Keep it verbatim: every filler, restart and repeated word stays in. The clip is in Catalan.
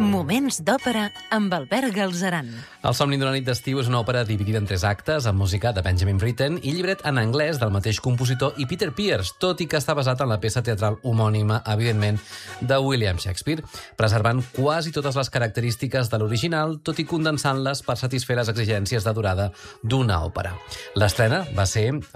Moments d'òpera amb Albert Galzeran. El somni d'una nit d'estiu és una òpera dividida en tres actes, amb música de Benjamin Britten i llibret en anglès del mateix compositor i Peter Pears, tot i que està basat en la peça teatral homònima, evidentment, de William Shakespeare, preservant quasi totes les característiques de l'original, tot i condensant-les per satisfer les exigències de durada d'una òpera. L'estrena va ser